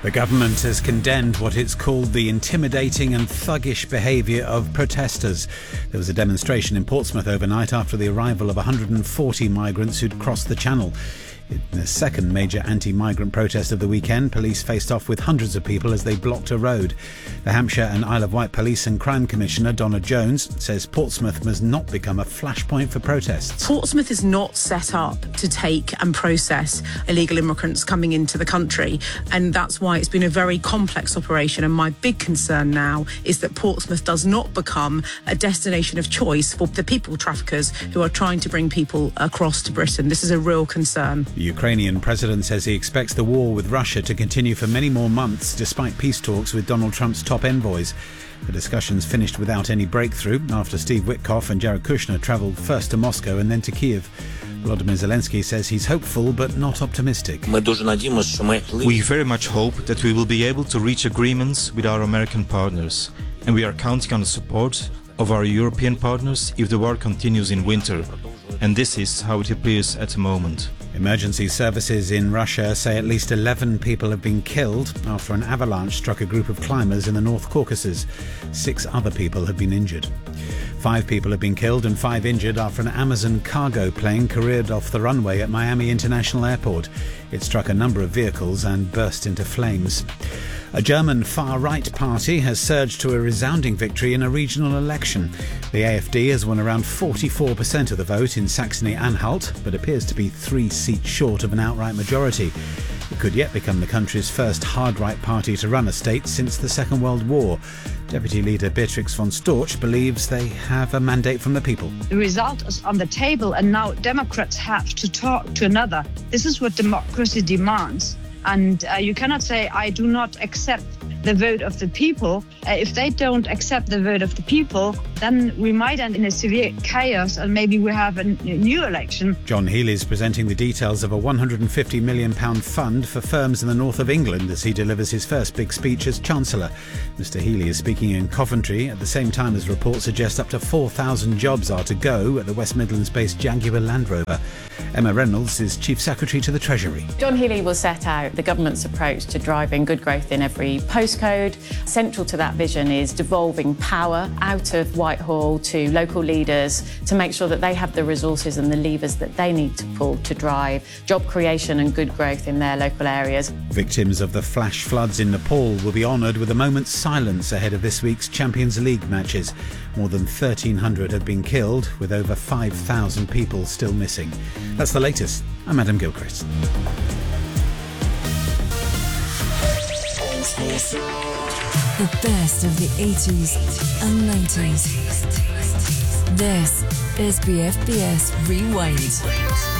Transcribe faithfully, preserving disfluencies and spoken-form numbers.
The government has condemned what it's called the intimidating and thuggish behaviour of protesters. There was a demonstration in Portsmouth overnight after the arrival of one hundred forty migrants who'd crossed the Channel. In the second major anti-migrant protest of the weekend, police faced off with hundreds of people as they blocked a road. The Hampshire and Isle of Wight Police and Crime Commissioner Donna Jones says Portsmouth must not become a flashpoint for protests. Portsmouth is not set up to take and process illegal immigrants coming into the country, and that's why it's been a very complex operation. And my big concern now is that Portsmouth does not become a destination of choice for the people traffickers who are trying to bring people across to Britain. This is a real concern. The Ukrainian president says he expects the war with Russia to continue for many more months, despite peace talks with Donald Trump's top envoys. The discussions finished without any breakthrough after Steve Witkoff and Jared Kushner travelled first to Moscow and then to Kiev. Volodymyr Zelensky says he's hopeful but not optimistic. We very much hope that we will be able to reach agreements with our American partners, and we are counting on the support of our European partners if the war continues in winter. And this is how it appears at the moment. Emergency services in Russia say at least eleven people have been killed after an avalanche struck a group of climbers in the North Caucasus. Six other people have been injured. Five people have been killed and five injured after an Amazon cargo plane careered off the runway at Miami International Airport. It struck a number of vehicles and burst into flames. A German far-right party has surged to a resounding victory in a regional election. The A F D has won around forty-four percent of the vote in Saxony-Anhalt, but appears to be three seats short of an outright majority. It could yet become the country's first hard-right party to run a state since the Second World War. Deputy Leader Beatrix von Storch believes they have a mandate from the people. The result is on the table, and now Democrats have to talk to another. This is what democracy demands. And uh, you cannot say, I do not accept the vote of the people. Uh, if they don't accept the vote of the people, then we might end in a severe chaos and maybe we have a n- new election. John Healey is presenting the details of a one hundred fifty million pounds fund for firms in the north of England as he delivers his first big speech as Chancellor. Mister Healey is speaking in Coventry at the same time as reports suggest up to four thousand jobs are to go at the West Midlands-based Jaguar Land Rover. Emma Reynolds is Chief Secretary to the Treasury. John Healey will set out the government's approach to driving good growth in every postcode. Central to that vision is devolving power out of Whitehall to local leaders to make sure that they have the resources and the levers that they need to pull to drive job creation and good growth in their local areas. Victims of the flash floods in Nepal will be honoured with a moment's silence ahead of this week's Champions League matches. More than thirteen hundred have been killed, with over five thousand people still missing. That's the latest. I'm Adam Gilchrist. The best of the eighties and nineties. This is B F B S Rewind.